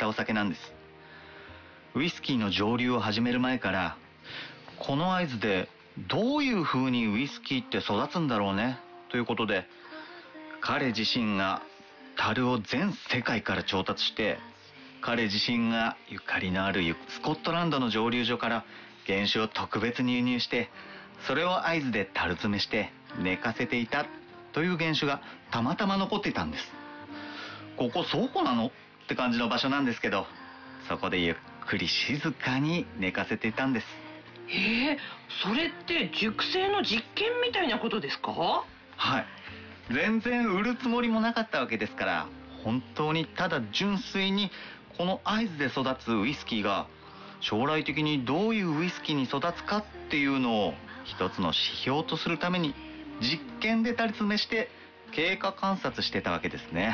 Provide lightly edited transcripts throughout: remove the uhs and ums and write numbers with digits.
したお酒なんです。ウイスキーの蒸留を始める前から、この会津でどういう風にウイスキーって育つんだろうねということで、彼自身が樽を全世界から調達して、彼自身がゆかりのあるスコットランドの蒸留所から原酒を特別に輸入して、それを会津で樽詰めして寝かせていたという原酒がたまたま残っていたんです。ここ倉庫なのって感じの場所なんですけど、そこでゆっくり静かに寝かせていたんです。 それって熟成の実験みたいなことですか？ はい、全然売るつもりもなかったわけですから、本当にただ純粋にこの会津で育つウイスキーが将来的にどういうウイスキーに育つかっていうのを一つの指標とするために実験で樽詰めして経過観察してたわけですね。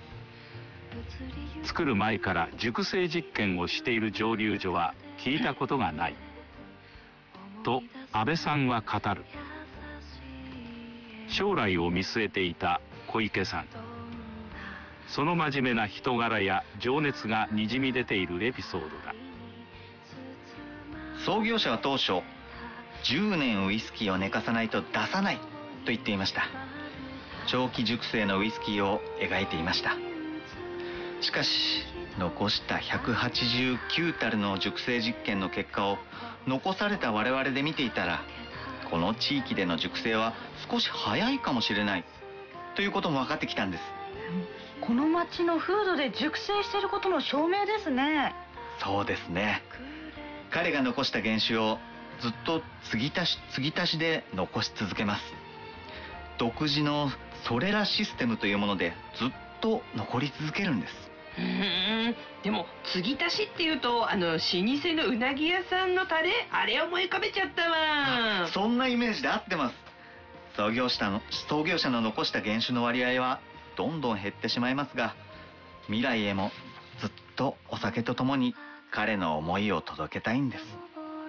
作る前から熟成実験をしている蒸留所は聞いたことがないと安倍さんは語る。将来を見据えていた小池さん、その真面目な人柄や情熱がにじみ出ているエピソードだ。 創業者は当初10年ウイスキーを寝かさないと出さないと言っていました。長期熟成のウイスキーを描いていました。しかし残した189樽の熟成実験の結果を残された我々で見ていたら、この地域での熟成は少し早いかもしれないということも分かってきたんです。 この町の風土で熟成していることの証明ですね。 そうですね。彼が残した原酒をずっと継ぎ足しで残し続けます。独自のソレラシステムというものでずっと残り続けるんです。 でも継ぎ足しっていうと老舗のうなぎ屋さんのタレ、あれ思い浮かべちゃったわ。 そんなイメージで合ってます。創業者の残した原酒の割合はどんどん減ってしまいますが、未来へもずっとお酒とともに彼の思いを届けたいんです。